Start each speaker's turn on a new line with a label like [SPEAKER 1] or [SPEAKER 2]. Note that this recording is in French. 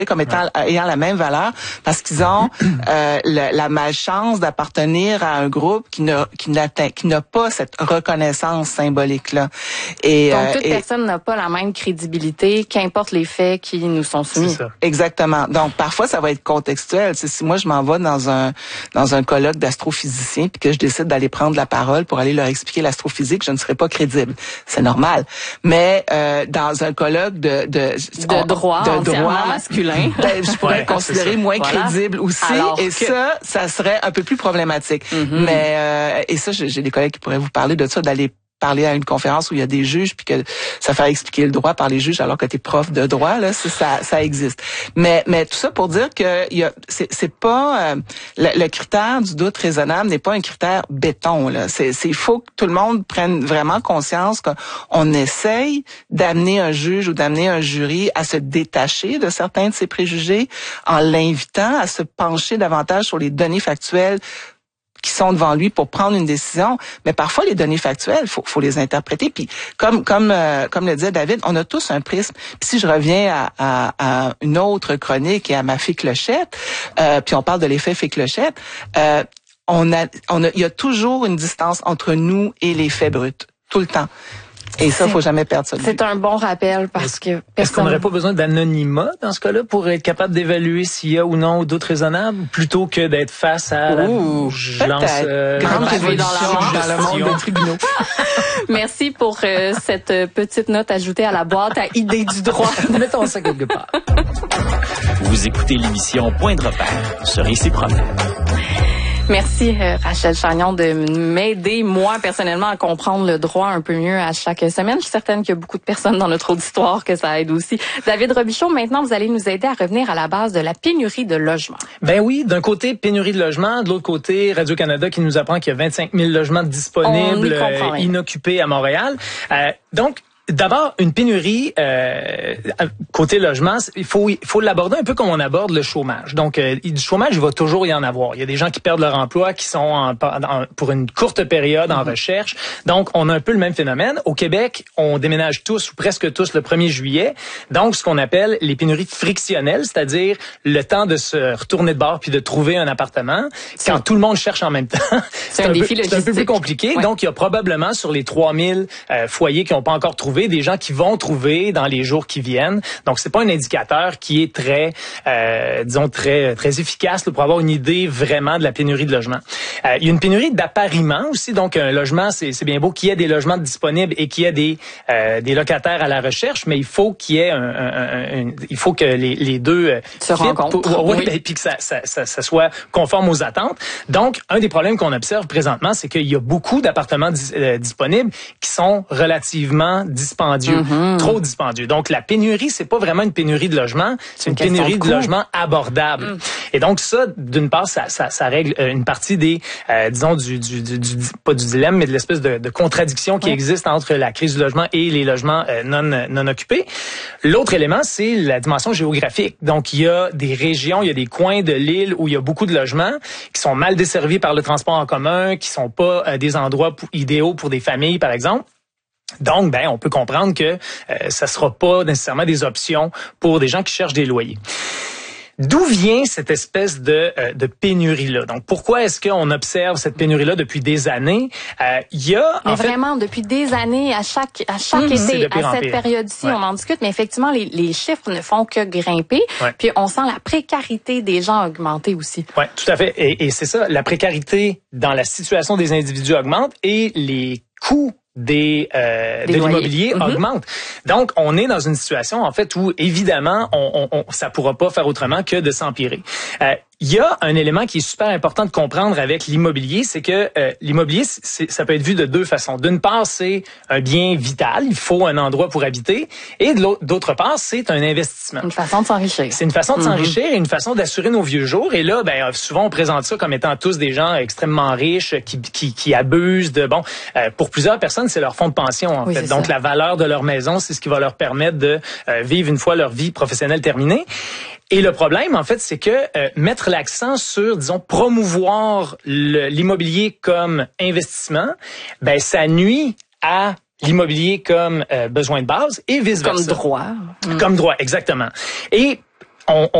[SPEAKER 1] comme ayant la même valeur parce qu'ils ont la malchance d'appartenir à un groupe qui n'a pas cette reconnaissance symbolique-là. Et
[SPEAKER 2] donc toute personne n'a pas la même crédibilité, qu'importe les faits qui nous sont soumis.
[SPEAKER 3] C'est ça.
[SPEAKER 1] Exactement. Donc parfois ça va être contextuel. C'est, si moi je m'en vais dans un colloque d'astrophysiciens puis que je décide d'aller prendre la parole pour aller leur expliquer l'astrophysique, je ne serai pas crédible. C'est normal. Mais dans un colloque de
[SPEAKER 2] droit masculin,
[SPEAKER 1] je pourrais être considéré moins crédible aussi. Alors et ça serait un peu plus problématique. Mais et ça, j'ai des collègues qui pourraient vous parler de ça, d'aller parler à une conférence où il y a des juges puis que ça fait expliquer le droit par les juges alors que t'es prof de droit, là, ça existe. Mais tout ça pour dire que c'est pas le critère du doute raisonnable n'est pas un critère béton, là. Il faut que tout le monde prenne vraiment conscience qu'on essaye d'amener un juge ou d'amener un jury à se détacher de certains de ses préjugés en l'invitant à se pencher davantage sur les données factuelles qui sont devant lui pour prendre une décision. Mais parfois, les données factuelles, faut les interpréter. Puis, comme le disait David, on a tous un prisme. Puis si je reviens à une autre chronique et à ma fée Clochette, puis on parle de l'effet fée Clochette, il y a toujours une distance entre nous et les faits bruts. Tout le temps. Et ça, faut jamais perdre ça de vue.
[SPEAKER 2] C'est un bon rappel parce que
[SPEAKER 3] est-ce qu'on n'aurait pas besoin d'anonymat dans ce cas-là pour être capable d'évaluer s'il y a ou non doute raisonnable plutôt que d'être face à
[SPEAKER 1] grande révolution dans le monde des tribunaux.
[SPEAKER 2] Merci pour cette petite note ajoutée à la boîte à idées du droit.
[SPEAKER 3] Mettons ça quelque part.
[SPEAKER 4] Vous écoutez l'émission Point de repère sur Réciproque.
[SPEAKER 2] Merci Rachel Chagnon de m'aider, moi, personnellement, à comprendre le droit un peu mieux à chaque semaine. Je suis certaine qu'il y a beaucoup de personnes dans notre auditoire que ça aide aussi. David Robichaud, maintenant, vous allez nous aider à revenir à la base de la pénurie de logements.
[SPEAKER 3] Ben oui, d'un côté, pénurie de logements, de l'autre côté, Radio-Canada qui nous apprend qu'il y a 25 000 logements disponibles, inoccupés à Montréal. Donc, d'abord, une pénurie côté logement, il faut l'aborder un peu comme on aborde le chômage. Donc, du chômage, il va toujours y en avoir. Il y a des gens qui perdent leur emploi, qui sont pour une courte période en recherche. Donc, on a un peu le même phénomène. Au Québec, on déménage tous ou presque tous le 1er juillet. Donc, ce qu'on appelle les pénuries frictionnelles, c'est-à-dire le temps de se retourner de bord puis de trouver un appartement quand tout le monde cherche en même temps.
[SPEAKER 2] C'est un défi logistique.
[SPEAKER 3] C'est un peu plus compliqué. Ouais. Donc, il y a probablement sur les 3000 foyers qui n'ont pas encore trouvé des gens qui vont trouver dans les jours qui viennent. Donc, c'est pas un indicateur qui est très efficace là, pour avoir une idée vraiment de la pénurie de logements. Il y a une pénurie d'appariement aussi. Donc, un logement, c'est bien beau qu'il y ait des logements disponibles et qu'il y ait des locataires à la recherche, mais il faut qu'il y ait il faut que les deux
[SPEAKER 2] se rencontrent.
[SPEAKER 3] Oui. Puis que ça soit conforme aux attentes. Donc, un des problèmes qu'on observe présentement, c'est qu'il y a beaucoup d'appartements disponibles qui sont relativement dispendieux, trop dispendieux. Donc, la pénurie, c'est pas vraiment une pénurie de logement, c'est une pénurie de logement abordable. Et donc, ça, d'une part, ça règle une partie des, disons, pas du dilemme, mais de l'espèce de contradiction qui existe entre la crise du logement et les logements non occupés. L'autre élément, c'est la dimension géographique. Donc, il y a des régions, il y a des coins de l'île où il y a beaucoup de logements qui sont mal desservis par le transport en commun, qui sont pas des endroits idéaux pour des familles, par exemple. Donc, on peut comprendre que ça sera pas nécessairement des options pour des gens qui cherchent des loyers. D'où vient cette espèce de pénurie-là? Donc, pourquoi est-ce qu'on observe cette pénurie-là depuis des années? Il y a,
[SPEAKER 2] mais vraiment, depuis des années, à chaque été, à cette période-ci, on en discute, mais effectivement, les chiffres ne font que grimper. Ouais. Puis, on sent la précarité des gens augmenter aussi.
[SPEAKER 3] Oui, tout à fait. Et c'est ça, la précarité dans la situation des individus augmente et les coûts de l'immobilier augmente. Donc, on est dans une situation, en fait, où, évidemment, ça pourra pas faire autrement que de s'empirer. Il y a un élément qui est super important de comprendre avec l'immobilier, c'est que l'immobilier, ça peut être vu de deux façons. D'une part, c'est un bien vital, il faut un endroit pour habiter, et d'autre part, c'est un investissement.
[SPEAKER 2] Une façon de s'enrichir.
[SPEAKER 3] C'est une façon de s'enrichir et une façon d'assurer nos vieux jours. Et là, souvent, on présente ça comme étant tous des gens extrêmement riches qui abusent de... pour plusieurs personnes, c'est leur fonds de pension, en fait. Donc, la valeur de leur maison, c'est ce qui va leur permettre de vivre une fois leur vie professionnelle terminée. Et le problème, en fait, c'est que mettre l'accent sur, disons, promouvoir l'immobilier comme investissement, ça nuit à l'immobilier comme besoin de base et vice-versa.
[SPEAKER 2] Comme droit.
[SPEAKER 3] Comme droit, exactement. Et on